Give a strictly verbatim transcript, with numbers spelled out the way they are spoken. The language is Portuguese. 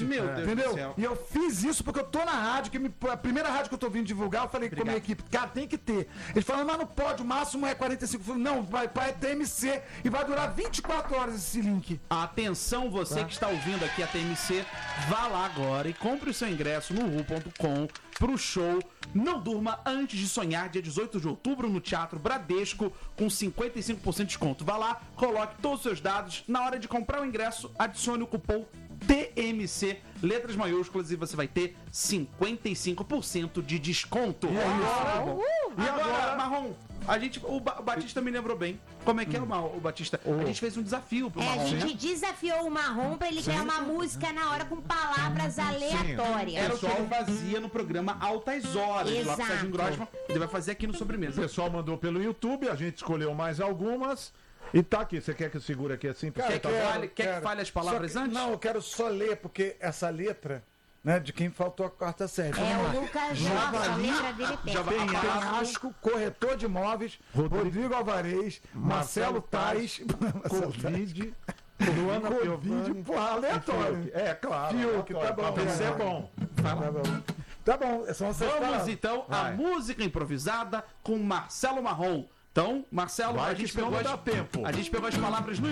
Meu Deus entendeu? do céu. E eu fiz isso porque eu tô na rádio, que me, a primeira rádio que eu tô vindo divulgar, eu falei Obrigado. com a minha equipe, cara, tem que ter. Eles falaram, mas não pode, o máximo é quarenta e cinco. Eu falei, não, vai para T M C e vai durar vinte e quatro horas esse link. Atenção, você que está ouvindo aqui a T M C, vá lá agora e compre o seu ingresso no ru ponto com pro show Não Durma Antes de Sonhar, dia dezoito de outubro, no Teatro Bradesco, com cinquenta e cinco por cento de desconto. Vá lá, coloque todos os seus dados. Na hora de comprar o ingresso, adicione o cupom T M C, letras maiúsculas, e você vai ter cinquenta e cinco por cento de desconto. E é isso, Agora, uh, e agora, Marrom, a gente, o, ba o Batista me lembrou bem. Como é que é o, o Batista? A gente fez um desafio pro É, a Marrom, gente né? desafiou o Marrom pra ele criar uma música na hora com palavras aleatórias. Era o que ele fazia no programa Altas Horas, lá com o Exato. Serginho Grossman. Ele vai fazer aqui no O Sobremesa. pessoal mandou pelo YouTube, a gente escolheu mais algumas. E tá aqui, você quer que eu segure aqui assim? pra Cara, você Quer tá que bom? fale, quer que fale as palavras Só que- antes? Não, eu quero só ler, porque essa letra, né, de quem faltou a quarta série. É Vamos o lá. Lucas Jorge, a letra dele Já vai- pega. a palavra- Penhasco, corretor de imóveis, Rodrigo, Rodrigo Alvarez, Marcelo Marcelo Tais, Covid, Luana Covid, Piovani. porra, aleatório. É, claro. Fiuk, tá aleatório. bom. Pra você é bom. Tá bom. Tá bom, são essas Vamos palavras. então à Vai. música improvisada com Marcelo Marrom. Então, Marcelo, Vai a que gente senão pegou não as, dá tempo. a gente pegou as palavras no